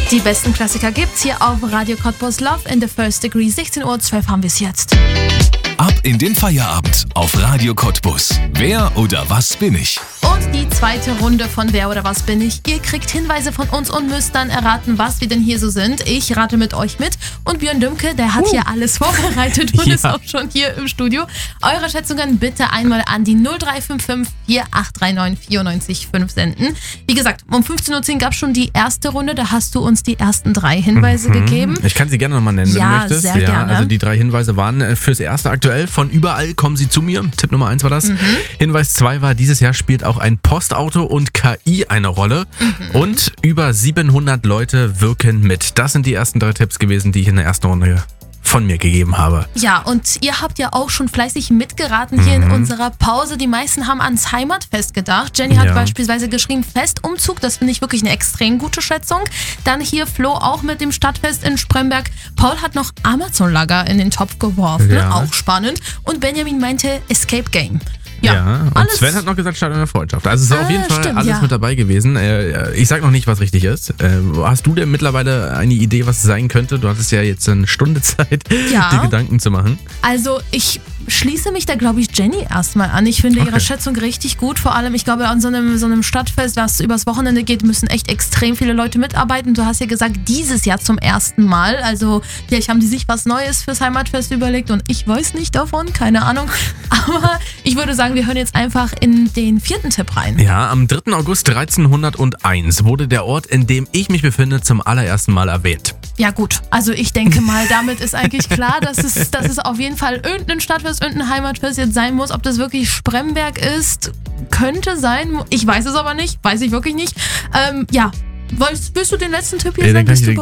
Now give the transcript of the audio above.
Die besten Klassiker gibt's hier auf Radio Cottbus. Love in the First Degree. 16:12 Uhr haben wir es jetzt. Ab in den Feierabend auf Radio Cottbus. Wer oder was bin ich? Und die zweite Runde von Wer oder was bin ich. Ihr kriegt Hinweise von uns und müsst dann erraten, was wir denn hier so sind. Ich rate mit euch mit. Und Björn Dümke, der hat hier alles vorbereitet und ist auch schon hier im Studio. Eure Schätzungen bitte einmal an die 0355 4839 94 senden. Wie gesagt, um 15:10 Uhr gab es schon die erste Runde. Da hast du uns die ersten 3 Hinweise gegeben. Ich kann sie gerne nochmal nennen, wenn du möchtest. Sehr gerne. Also die 3 Hinweise waren fürs erste aktuell. Von überall kommen sie zu mir. Tipp Nummer 1 war das. Hinweis 2 war, dieses Jahr spielt auch ein Postauto und KI eine Rolle. Und über 700 Leute wirken mit. Das sind die ersten 3 Tipps gewesen, die ich in der ersten Runde von mir gegeben habe. Ja, und ihr habt ja auch schon fleißig mitgeraten hier in unserer Pause. Die meisten haben ans Heimatfest gedacht. Jenny hat beispielsweise geschrieben, Festumzug. Das finde ich wirklich eine extrem gute Schätzung. Dann hier Flo auch mit dem Stadtfest in Spremberg. Paul hat noch Amazon-Lager in den Topf geworfen. Ja. Auch spannend. Und Benjamin meinte Escape Game. Ja, und Sven hat noch gesagt, Stadion der Freundschaft. Also es ist auf jeden Fall alles mit dabei gewesen. Ich sag noch nicht, was richtig ist. Hast du denn mittlerweile eine Idee, was es sein könnte? Du hattest ja jetzt eine Stunde Zeit, dir Gedanken zu machen. Also ich schließe mich da, glaube ich, Jenny erstmal an. Ich finde ihre Schätzung richtig gut. Vor allem, ich glaube, an so einem Stadtfest, was übers Wochenende geht, müssen echt extrem viele Leute mitarbeiten. Du hast ja gesagt, dieses Jahr zum ersten Mal. Also vielleicht haben die sich was Neues fürs Heimatfest überlegt und ich weiß nicht davon, keine Ahnung. Aber ich würde sagen, wir hören jetzt einfach in den 4. Tipp rein. Ja, am 3. August 1301 wurde der Ort, in dem ich mich befinde, zum allerersten Mal erwähnt. Ja gut, also ich denke mal, damit ist eigentlich klar, dass es auf jeden Fall irgendein Stadtfest, irgendein Heimatfest jetzt sein muss. Ob das wirklich Spremberg ist, könnte sein. Ich weiß es aber nicht, weiß ich wirklich nicht. Willst du den letzten Tipp hier sagen?